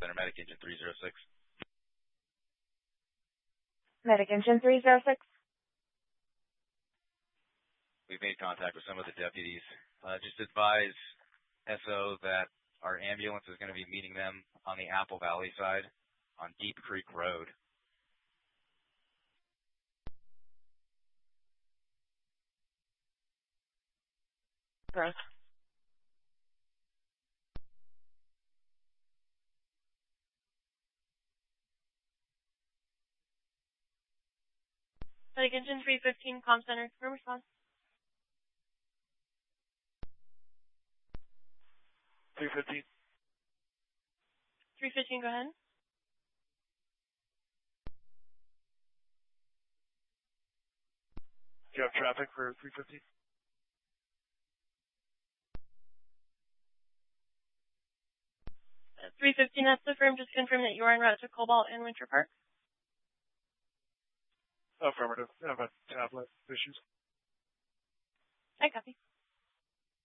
Center, Medic Engine 306. Medic Engine 306. We've made contact with some of the deputies. Just advise SO that our ambulance is going to be meeting them on the Apple Valley side on Deep Creek Road. Gross. Medic Engine 315, Comm Center, confirm response. 315. 315, go ahead. Do you have traffic for 315? Uh, 315, that's the firm. Just confirm that you are en route to Cobalt and Winter Park. Affirmative. I have a tablet issues. I copy.